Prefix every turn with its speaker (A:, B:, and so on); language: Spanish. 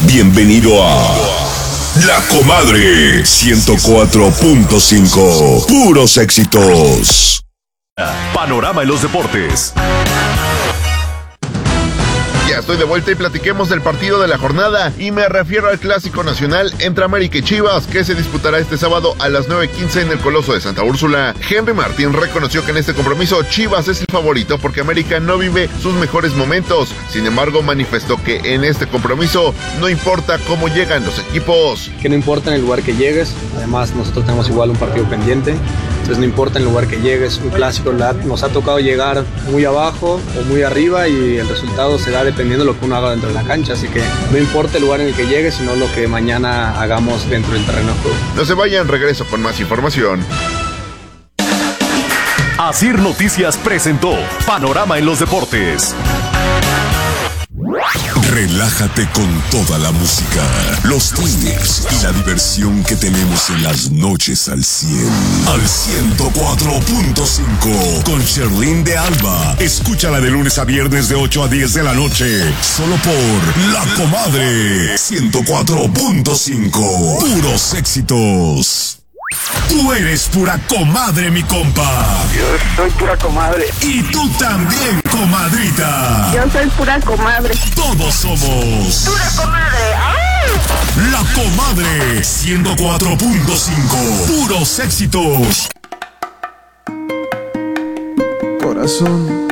A: Bienvenido a La Comadre 104.5. Puros éxitos.
B: Panorama en los deportes.
C: Ya estoy de vuelta y platiquemos del partido de la jornada, y me refiero al Clásico Nacional entre América y Chivas, que se disputará este sábado a las 9:15 en el Coloso de Santa Úrsula. Henry Martín reconoció que en este compromiso Chivas es el favorito porque América no vive sus mejores momentos. Sin embargo, manifestó que en este compromiso no importa cómo llegan los equipos.
D: Que no importa en el lugar que llegues, además nosotros tenemos igual un partido pendiente. Entonces no importa en el lugar que llegues, un clásico nos ha tocado llegar muy abajo o muy arriba y el resultado se da dependiendo de lo que uno haga dentro de la cancha, así que no importa el lugar en el que llegues, sino lo que mañana hagamos dentro del terreno de juego.
C: No se vayan, regreso con más información.
B: Asir Noticias presentó Panorama en los deportes.
A: Relájate con toda la música, los tips y la diversión que tenemos en las noches al 100. Al 104.5 con Sherlyn de Alba. Escúchala de lunes a viernes de 8 a 10 de la noche. Solo por La Comadre 104.5. Puros éxitos. Tú eres pura comadre, mi compa.
E: Yo soy pura comadre.
A: Y tú también, comadrita.
E: Yo soy pura comadre.
A: Todos somos
E: ¡Pura comadre! ¡Ah!
A: La Comadre 104.5. Puros éxitos.
F: Corazón,